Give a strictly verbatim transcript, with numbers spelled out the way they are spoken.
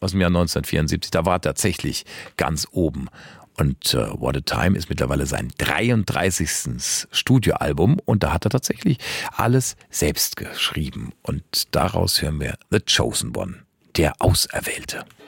aus dem Jahr neunzehnhundertvierundsiebzig. Da war er tatsächlich ganz oben. Und äh, What a Time ist mittlerweile sein dreiunddreißigstes Studioalbum und da hat er tatsächlich alles selbst geschrieben. Und daraus hören wir The Chosen One, der Auserwählte.